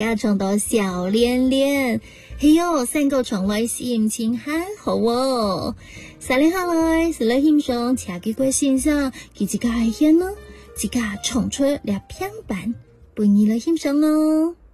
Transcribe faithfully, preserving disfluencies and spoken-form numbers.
家唱到笑脸脸，嘿哟，三個從來心情還好哦。三年下來，是來欣賞車幾個先生，佢自家係獻咯，自家唱出兩片板，陪你來欣賞哦。